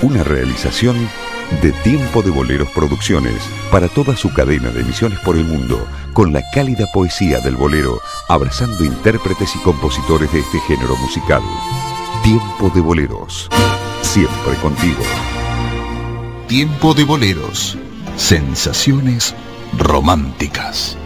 Una realización de Tiempo de Boleros Producciones para toda su cadena de emisiones por el mundo, con la cálida poesía del bolero, abrazando intérpretes y compositores de este género musical. Tiempo de Boleros, siempre contigo. Tiempo de Boleros, sensaciones románticas.